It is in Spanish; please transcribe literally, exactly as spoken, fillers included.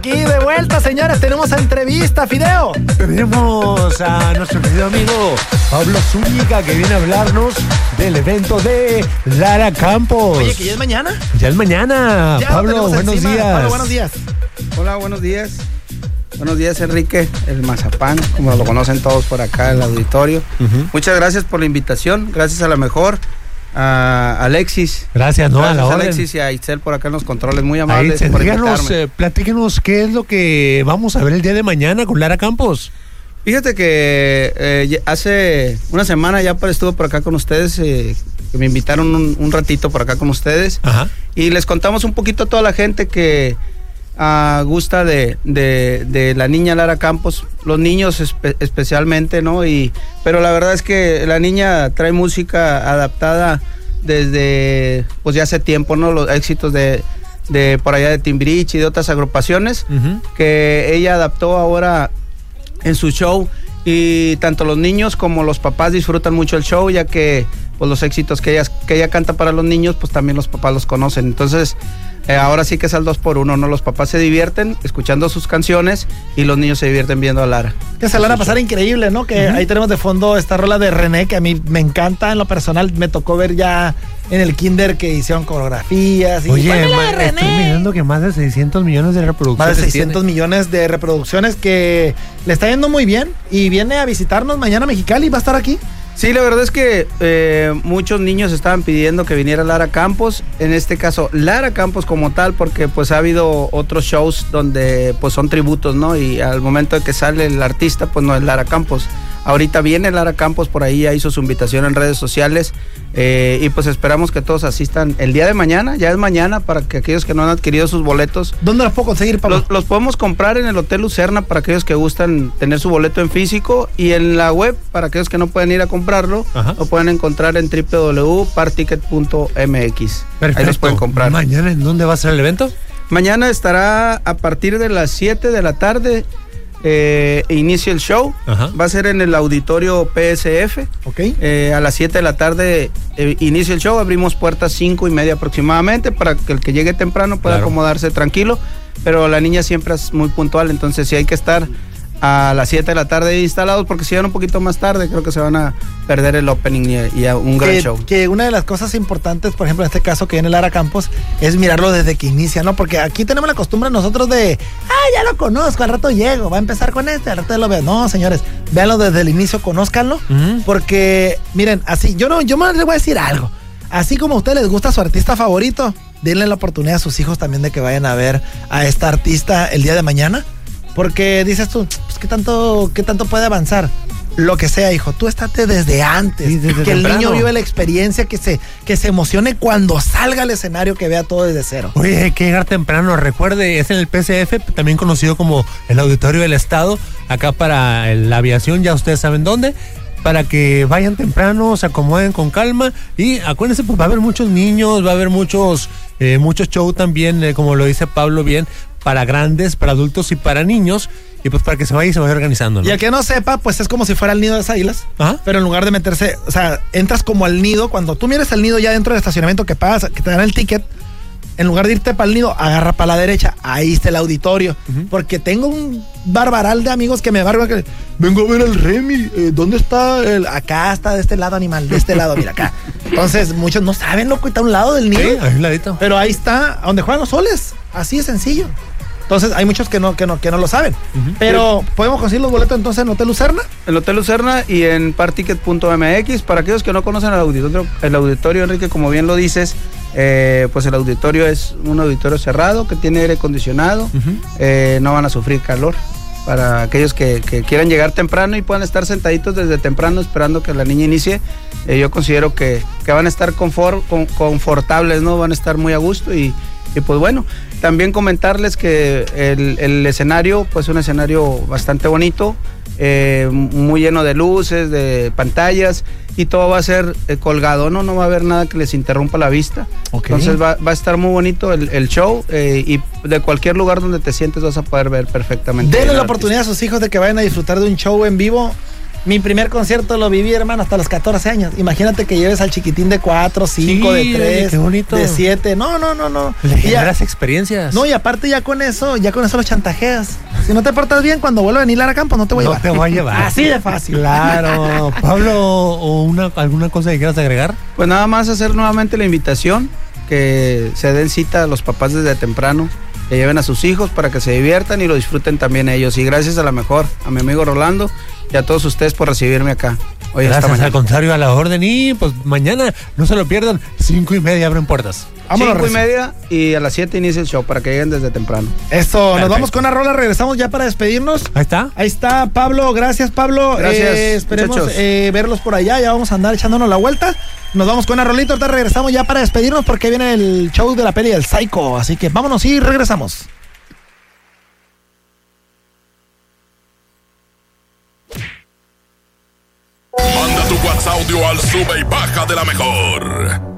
aquí de vuelta, señores. Tenemos entrevista, Fideo. Tenemos a nuestro querido amigo Pablo Zúñiga, que viene a hablarnos del evento de Lara Campos. Oye, que ya es mañana. Ya es mañana. Ya Pablo, buenos encima. días. Pablo, buenos días. Hola, buenos días. Buenos días, Enrique, el mazapán, como lo conocen todos por acá en el auditorio. Uh-huh. Muchas gracias por la invitación. Gracias a la mejor. A Alexis. Gracias, no, Gracias a la orden. Alexis y a Itzel por acá en los controles, muy amables Ahí, por díganos, invitarme. eh, platíquenos qué es lo que vamos a ver el día de mañana con Lara Campos. Fíjate que eh, hace una semana ya estuve por acá con ustedes, eh, que me invitaron un, un ratito por acá con ustedes. Ajá. Y les contamos un poquito a toda la gente que uh, gusta de, de, de la niña Lara Campos, los niños espe- especialmente, ¿no? Y, pero la verdad es que la niña trae música adaptada desde, pues ya hace tiempo, ¿no? Los éxitos de, de por allá de Timbiriche y de otras agrupaciones, uh-huh, que ella adaptó ahora en su show, y tanto los niños como los papás disfrutan mucho el show, ya que pues los éxitos que ella, que ella canta para los niños, pues también los papás los conocen. Entonces, eh, ahora sí que es al dos por uno, ¿no? Los papás se divierten escuchando sus canciones y los niños se divierten viendo a Lara. Que se la van a pasar increíble, ¿no? Que uh-huh, ahí tenemos de fondo esta rola de René, que a mí me encanta. En lo personal, me tocó ver ya en el kinder que hicieron coreografías. Y Oye, ma, estoy mirando que más de seiscientos millones de reproducciones. Más de seiscientos tiene. millones de reproducciones, que le está yendo muy bien. Y viene a visitarnos mañana a Mexicali, va a estar aquí. Sí, la verdad es que eh, muchos niños estaban pidiendo que viniera Lara Campos, en este caso Lara Campos como tal, porque pues ha habido otros shows donde pues son tributos, ¿no? Y al momento de que sale el artista, pues no es Lara Campos. Ahorita viene Lara Campos, por ahí ya hizo su invitación en redes sociales, eh, y pues esperamos que todos asistan el día de mañana, ya es mañana, para que aquellos que no han adquirido sus boletos. ¿Dónde los puedo conseguir, Pablo? Los, los podemos comprar en el Hotel Lucerna para aquellos que gustan tener su boleto en físico, y en la web para aquellos que no pueden ir a comprarlo. Ajá. Lo pueden encontrar en doble u doble u doble u punto particket punto m x. Perfecto. Ahí los pueden comprar. ¿Mañana en dónde va a ser el evento? Mañana estará a partir de las siete de la tarde. Eh, inicia el show. Ajá. Va a ser en el auditorio P S F. Okay. Eh, a las siete de la tarde eh, inicia el show. Abrimos puertas cinco y media aproximadamente para que el que llegue temprano pueda claro. acomodarse tranquilo. Pero la niña siempre es muy puntual, entonces sí hay que estar a las siete de la tarde instalados, porque si van un poquito más tarde creo que se van a perder el opening y, y a un gran que, show. Que una de las cosas importantes, por ejemplo en este caso que viene Lara Campos, es mirarlo desde que inicia, ¿no? Porque aquí tenemos la costumbre nosotros de, ah, ya lo conozco, al rato llego, va a empezar con este, al rato lo veo. No, señores, véanlo desde el inicio, conózcanlo, uh-huh, porque miren, así, yo no, yo les voy a decir algo, así como a ustedes les gusta su artista favorito, denle la oportunidad a sus hijos también de que vayan a ver a esta artista el día de mañana. Porque dices tú, pues ¿qué tanto, qué tanto puede avanzar? Lo que sea, hijo, tú estate desde antes, sí, desde que temprano. El niño vive la experiencia, que se, que se emocione cuando salga al escenario, que vea todo desde cero. Oye, hay que llegar temprano, recuerde, es en el P C F, también conocido como el Auditorio del Estado, acá para la aviación, ya ustedes saben dónde, para que vayan temprano, se acomoden con calma, y acuérdense, pues va a haber muchos niños, va a haber muchos, eh, muchos show también, eh, como lo dice Pablo bien, para grandes, para adultos y para niños, y pues para que se vaya y se vaya organizando, ¿no? Y el que no sepa, pues es como si fuera el nido de las águilas. Ajá. Pero en lugar de meterse, o sea, entras como al nido, cuando tú mires el nido ya dentro del estacionamiento que pagas, que te dan el ticket, en lugar de irte para el nido, agarra para la derecha, ahí está el auditorio. Uh-huh. Porque tengo un barbaral de amigos que me barban, que vengo a ver al Remy, eh, ¿dónde está? El? Acá está, de este lado, animal, de este lado, mira acá. Entonces, muchos no saben, loco, está a un lado del nido. Sí, ahí un ladito. Pero ahí está, donde juegan los soles, así de sencillo. Entonces hay muchos que no, que no, que no lo saben. Uh-huh. Pero podemos conseguir los boletos entonces en Hotel Lucerna. En Hotel Lucerna y en particket punto m x. Para aquellos que no conocen el auditorio, el auditorio, Enrique, como bien lo dices, eh, pues el auditorio es un auditorio cerrado que tiene aire acondicionado. Uh-huh. eh, no van a sufrir calor. Para aquellos que, que quieran llegar temprano y puedan estar sentaditos desde temprano esperando que la niña inicie, eh, yo considero que, que van a estar confort, con, confortables, ¿no? Van a estar muy a gusto y Y pues bueno, también comentarles que el, el escenario, pues un escenario bastante bonito, eh, muy lleno de luces, de pantallas, y todo va a ser eh, colgado, ¿no? No va a haber nada que les interrumpa la vista. Okay. Entonces va, va a estar muy bonito el, el show, eh, y de cualquier lugar donde te sientes vas a poder ver perfectamente. Denle la oportunidad a sus hijos de que vayan a disfrutar de un show en vivo Mi primer concierto lo viví, hermano, hasta los catorce años. Imagínate que lleves al chiquitín de cuatro, cinco, Sí, de tres, oye, qué bonito. de siete. No, no, no, no. Le Y ya- generas experiencias. no, y aparte ya con eso, ya con eso lo chantajeas. Si no te portas bien, cuando vuelva a venir Lara Campos, no te voy a No llevar. te voy a llevar. Así de fácil. Claro. Pablo, ¿o una, alguna cosa que quieras agregar? Pues nada más hacer nuevamente la invitación, que se den cita a los papás desde temprano, que lleven a sus hijos para que se diviertan y lo disfruten también ellos. Y gracias a la mejor, a mi amigo Rolando y a todos ustedes por recibirme acá. Hoy esta Gracias, mañana. al contrario, a la orden. Y pues mañana, no se lo pierdan, cinco y media abren puertas. Vámonos, Cinco y Recio. media y a las siete inicia el show para que lleguen desde temprano. Esto, nos Perfecto. vamos con una rola, regresamos ya para despedirnos. Ahí está. Ahí está Pablo, gracias Pablo. Gracias, Eh, esperemos muchachos. eh, verlos por allá, ya vamos a andar echándonos la vuelta. Nos vamos con una rolita, ahorita regresamos ya para despedirnos porque viene el show de la peli del Psycho. Así que vámonos y regresamos. Manda tu WhatsApp audio al sube y baja de la mejor